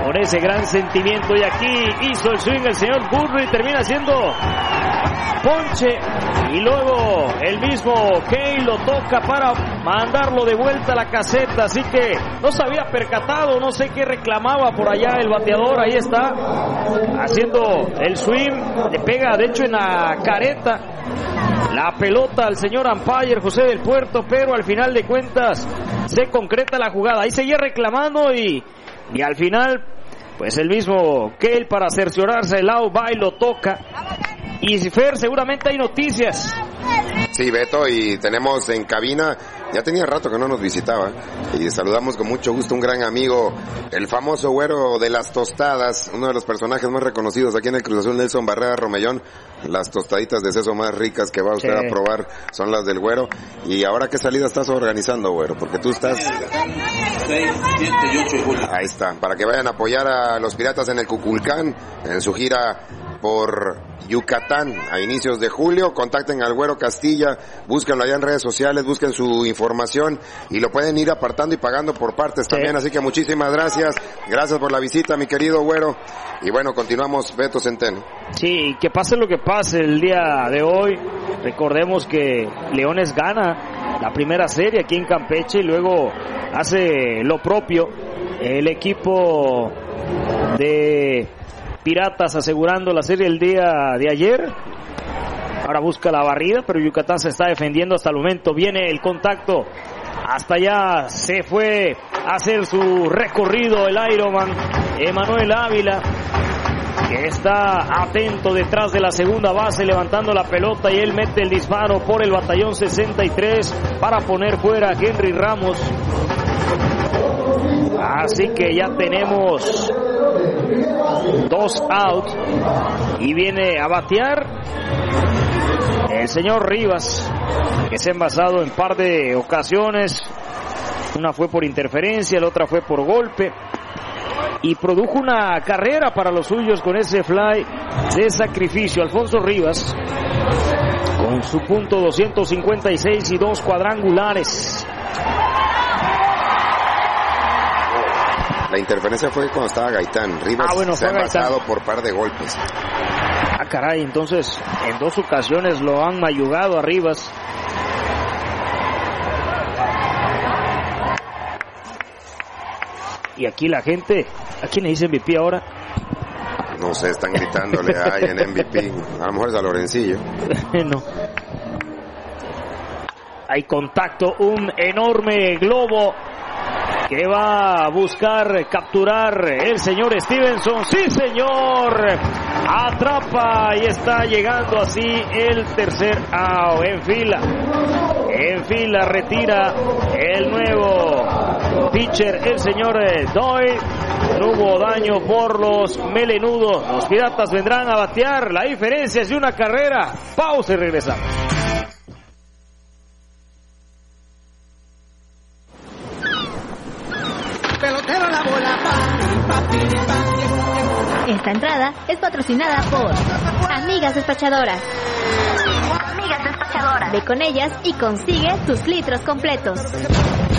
con ese gran sentimiento, y aquí hizo el swing el señor Burley, termina haciendo ponche, y luego el mismo Kane lo toca para mandarlo de vuelta a la caseta, así que no se había percatado, no sé qué reclamaba por allá el bateador. Ahí está haciendo el swing, le pega de hecho en la careta la pelota al señor umpire José del Puerto, pero al final de cuentas se concreta la jugada. Ahí seguía reclamando y al final pues el mismo Kale, para cerciorarse el out, va y lo toca. Y Fer, seguramente hay noticias. Sí, Beto, y tenemos en cabina, ya tenía rato que no nos visitaba, y saludamos con mucho gusto un gran amigo, el famoso güero de las tostadas, uno de los personajes más reconocidos aquí en el Cruz Azul, Nelson Barrera Romellón. Las tostaditas de seso más ricas que va usted a probar son las del güero. Y ahora, ¿qué salida estás organizando, güero? Porque tú estás... 6, 7 y 8 de julio. Ahí está, para que vayan a apoyar a los Piratas en el Cuculcán, en su gira por Yucatán a inicios de julio. Contacten al Güero Castilla, búsquenlo allá en redes sociales, busquen su información y lo pueden ir apartando y pagando por partes también, así que muchísimas gracias por la visita, mi querido Güero. Y bueno, continuamos, Beto Centeno. Sí, que pase lo que pase el día de hoy, recordemos que Leones gana la primera serie aquí en Campeche y luego hace lo propio el equipo de Piratas, asegurando la serie el día de ayer. Ahora busca la barrida, pero Yucatán se está defendiendo hasta el momento. Viene el contacto, hasta allá se fue a hacer su recorrido el Ironman Emanuel Ávila, que está atento detrás de la segunda base, levantando la pelota, y él mete el disparo por el batallón 63 para poner fuera a Henry Ramos. Así que ya tenemos 2 out y viene a batear el señor Rivas, que se ha envasado en par de ocasiones. Una fue por interferencia, la otra fue por golpe, y produjo una carrera para los suyos con ese fly de sacrificio. Alfonso Rivas con su punto 256 y 2 cuadrangulares. La interferencia fue cuando estaba Gaitán. Rivas se ha envasado por par de golpes. Ah, caray, entonces en 2 ocasiones lo han mayugado a Rivas. Y aquí la gente, ¿a quién le dice MVP ahora? No sé, están gritándole ahí en MVP. A lo mejor es a Lorencillo. No. Hay contacto, un enorme globo que va a buscar capturar el señor Stevenson. ¡Sí, señor! Atrapa y está llegando así el tercer out. En fila retira el nuevo pitcher, el señor Doyle. No hubo daño por los melenudos. Los Piratas vendrán a batear. La diferencia es de una carrera. Pausa y regresamos. Pelotero la bola. Esta entrada es patrocinada por Amigas Despachadoras. Ve con ellas y consigue tus litros completos.